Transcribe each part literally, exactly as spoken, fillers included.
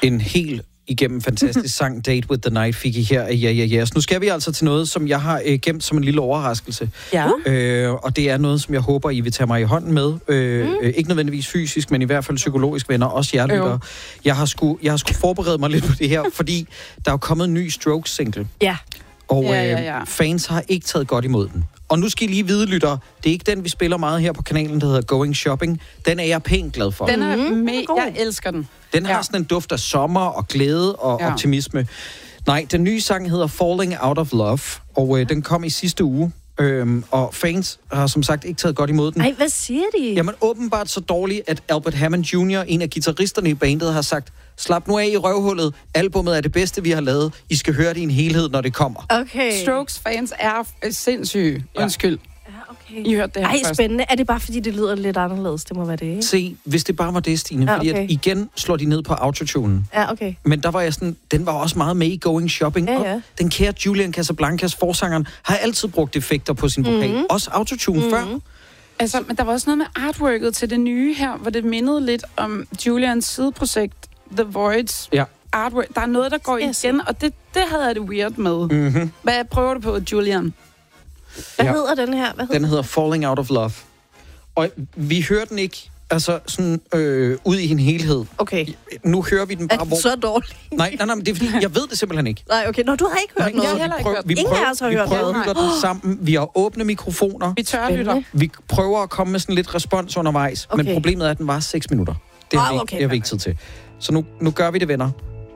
En helt igennem fantastisk sang, Date with the Night, fik I her af Ja, Ja, Ja. Nu skal vi altså til noget, som jeg har øh, gemt som en lille overraskelse. Ja. Øh, og det er noget, som jeg håber, I vil tage mig i hånden med. Øh, mm. øh, ikke nødvendigvis fysisk, men i hvert fald psykologisk, venner, også jerlyttere. Jeg har sgu, jeg har sgu forberedt mig lidt på det her, fordi der er jo kommet en ny Strokes-single. Ja. Og Ja, ja, ja. Øh, fans har ikke taget godt imod den. Og nu skal I lige vide, lytter, det er ikke den, vi spiller meget her på kanalen, der hedder Going Shopping. Den er jeg pænt glad for. Den er Mm, me- god. jeg elsker den. Den har Ja. sådan en duft af sommer og glæde og Ja. optimisme. Nej, den nye sang hedder Falling Out of Love, og øh, den kom i sidste uge. Øhm, og fans har som sagt ikke taget godt imod den. Ej, hvad siger de? Jamen åbenbart så dårligt, at Albert Hammond junior, en af guitaristerne i bandet, har sagt, slap nu af i røvhullet, albummet er det bedste, vi har lavet. I skal høre det i en helhed, når det kommer. Okay. Strokes fans er f- sindssyge. Ja. Undskyld. Ja, okay. I hørte det her Ej, først. spændende. Er det bare, fordi det lyder lidt anderledes? Det må være det, ikke? Se, hvis det bare var det, Stine, Ja, fordi okay. at igen slår de ned på autotunen. Ja, okay. Men der var jeg sådan, den var også meget med i Going Shopping. Ja, ja. Og den kære Julian Casablancas, forsangeren, har altid brugt effekter på sin vokal. Mm-hmm. Også autotune mm-hmm. før. Altså, men der var også noget med artworket til det nye her, hvor det mindede lidt om Julians sideprojekt, The Voids Ja. artwork. Der er noget, der går Yes. igen, og det, det havde jeg det weird med. Mm-hmm. Hvad prøver du på, Julian? Hvad Ja. hedder den her? Hvad hedder Den hedder Falling Out of Love. Og vi hører den ikke altså sådan øh, ud i en helhed. Okay. Nu hører vi den Er bare, den hvor... så dårlig? Nej, nej, nej, men det er fordi, jeg ved det simpelthen ikke. Nej, okay. Nå, du har ikke hørt Nej, noget. jeg har vi heller ikke prøver, hørt vi Ingen prøver, af os har vi hørt prøver noget. at lytte den sammen. Vi har åbne mikrofoner. Vi tørlytter. Vi prøver at komme med sådan lidt respons undervejs. Okay. Men problemet er, at den var seks minutter. Det har Ah, vi, okay, det har vi ikke tid til. Så nu, nu gør vi det, venner.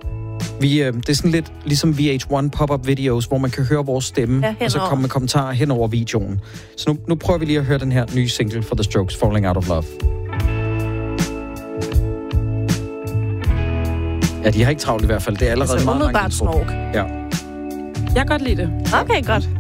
Vi, øh, det er sådan lidt ligesom V H one pop-up videos, hvor man kan høre vores stemme, Ja, og så henover. komme med kommentarer hen over videoen. Så nu, nu prøver vi lige at høre den her nye single for The Strokes, Falling Out of Love. Ja, de har ikke travlt i hvert fald. Det er allerede Altså, meget lang umiddelbart intro. snork. Ja. Jeg kan godt lide det. Okay, godt.